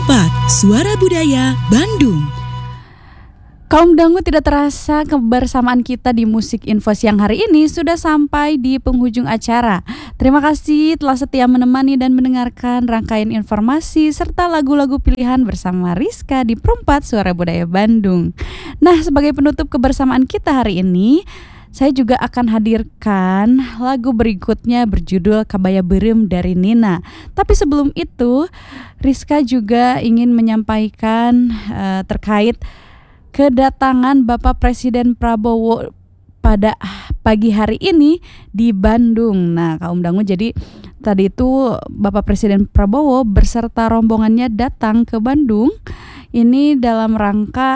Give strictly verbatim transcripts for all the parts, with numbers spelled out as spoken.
Perempat Suara Budaya Bandung. Kaum dangu, tidak terasa kebersamaan kita di Musik Info siang hari ini sudah sampai di penghujung acara. Terima kasih telah setia menemani dan mendengarkan rangkaian informasi serta lagu-lagu pilihan bersama Rizka di Perempat Suara Budaya Bandung. Nah, sebagai penutup kebersamaan kita hari ini, saya juga akan hadirkan lagu berikutnya berjudul Kabaya Beureum dari Nina. Tapi sebelum itu, Rizka juga ingin menyampaikan uh, terkait kedatangan Bapak Presiden Prabowo pada pagi hari ini di Bandung. Nah, kaum dangu, jadi tadi itu Bapak Presiden Prabowo beserta rombongannya datang ke Bandung. Ini dalam rangka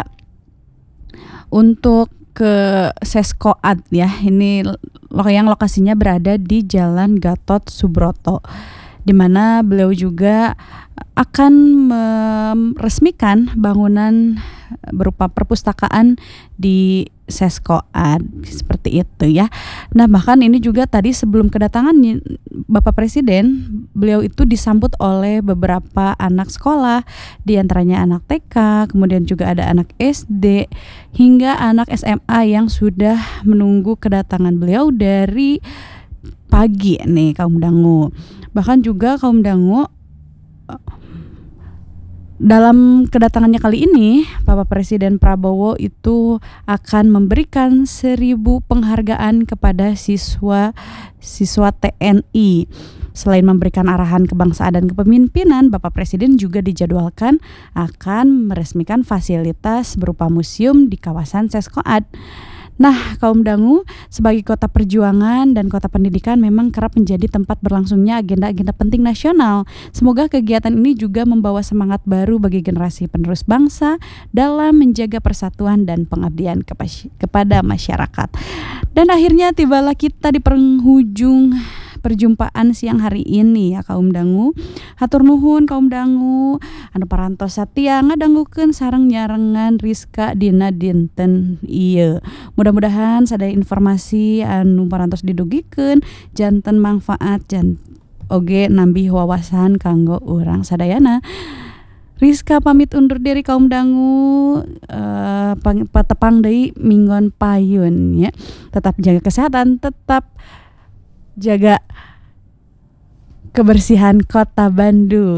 untuk ke Seskoad ya. Ini yang lokasinya berada di Jalan Gatot Subroto, di mana beliau juga akan meresmikan bangunan berupa perpustakaan di Seskoad, seperti itu ya. Nah, bahkan ini juga tadi sebelum kedatangan Bapak Presiden, beliau itu disambut oleh beberapa anak sekolah, di antaranya anak T K, kemudian juga ada anak S D hingga anak S M A yang sudah menunggu kedatangan beliau dari pagi nih, kaum dangu. Bahkan juga kaum dangu, dalam kedatangannya kali ini, Bapak Presiden Prabowo itu akan memberikan seribu penghargaan kepada siswa-siswa T N I. Selain memberikan arahan kebangsaan dan kepemimpinan, Bapak Presiden juga dijadwalkan akan meresmikan fasilitas berupa museum di kawasan Seskoad. Nah, kaum dangu, sebagai kota perjuangan dan kota pendidikan memang kerap menjadi tempat berlangsungnya agenda-agenda penting nasional. Semoga kegiatan ini juga membawa semangat baru bagi generasi penerus bangsa dalam menjaga persatuan dan pengabdian kepas- kepada masyarakat. Dan akhirnya tibalah kita di penghujung perjumpaan siang hari ini ya, kaum dangu. Hatur nuhun kaum dangu anu parantos satia ngadanggukeun sareng nyarengan Rizka dina dinten ieu. Mudah-mudahan sadaya informasi anu parantos didugikeun janten manfaat jan oge nambih wawasan kanggo urang sadayana. Rizka pamit undur diri kaum dangu, uh, patepang deui minggon payun ya. Tetap jaga kesehatan, tetap jaga kebersihan kota Bandung.